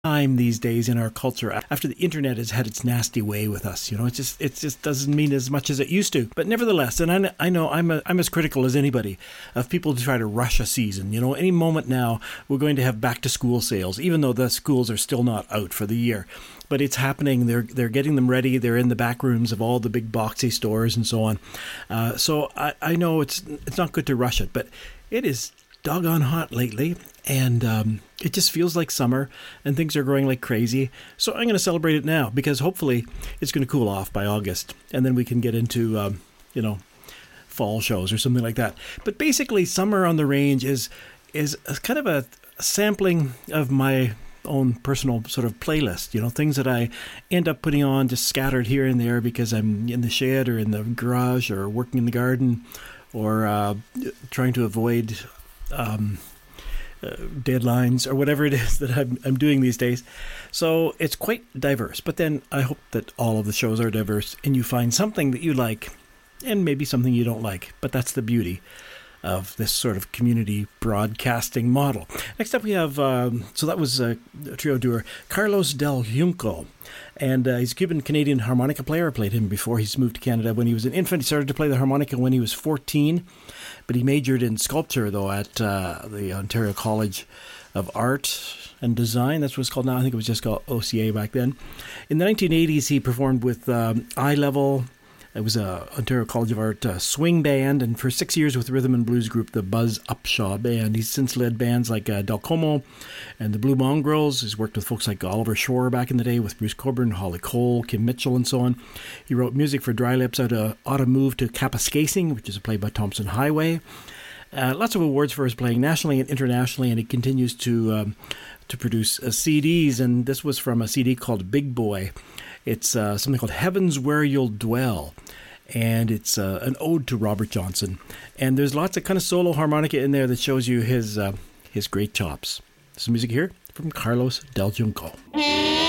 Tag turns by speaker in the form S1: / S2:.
S1: time these days in our culture after the internet has had its nasty way with us. It just doesn't mean as much as it used to. But nevertheless, and I know I'm as critical as anybody of people who try to rush a season. Any moment now we're going to have back to school sales, even though the schools are still not out for the year. But it's happening. They're getting them ready. They're in the back rooms of all the big boxy stores and so on. So I know it's not good to rush it, but it is doggone hot lately, and it just feels like summer, and things are growing like crazy. So I'm going to celebrate it now, because hopefully it's going to cool off by August, and then we can get into fall shows or something like that. But basically, Summer on the Range is kind of a sampling of my own personal sort of playlist, things that I end up putting on just scattered here and there because I'm in the shed or in the garage or working in the garden or trying to avoid deadlines or whatever it is that I'm doing these days. So it's quite diverse, but then I hope that all of the shows are diverse and you find something that you like and maybe something you don't like, but that's the beauty of this sort of community broadcasting model. Next up we have, so that was a trio doer, Carlos Del Junco. And he's a Cuban-Canadian harmonica player. I played him before he's moved to Canada when he was an infant. He started to play the harmonica when he was 14, but he majored in sculpture, though, at the Ontario College of Art and Design. That's what it's called now. I think it was just called OCA back then. In the 1980s, he performed with Eye Level. It was a Ontario College of Art swing band, and for 6 years with rhythm and blues group, the Buzz Upshaw Band. He's since led bands like Del Como and the Blue Mongrels. He's worked with folks like Oliver Shore back in the day, with Bruce Coburn, Holly Cole, Kim Mitchell, and so on. He wrote music for Dry Lips out of Autumn Move to Kapuskasing, which is a play by Thompson Highway. Lots of awards for his playing nationally and internationally, and he continues to produce CDs, and this was from a CD called Big Boy. It's something called Heaven's Where You'll Dwell, and it's an ode to Robert Johnson. And there's lots of kind of solo harmonica in there that shows you his great chops. Some music here from Carlos Del Junco.